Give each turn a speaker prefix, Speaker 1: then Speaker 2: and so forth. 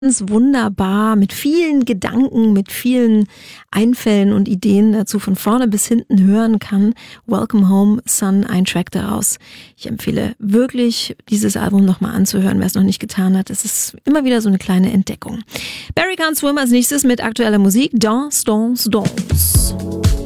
Speaker 1: ganz wunderbar, mit vielen Gedanken, mit vielen Einfällen und Ideen dazu von vorne bis hinten hören kann. Welcome Home, Son, ein Track daraus. Ich empfehle wirklich, dieses Album nochmal anzuhören, wer es noch nicht getan hat. Es ist immer wieder so eine kleine Entdeckung. Barry Can't Swim als nächstes mit aktueller Musik. Dance, Dance, Dance.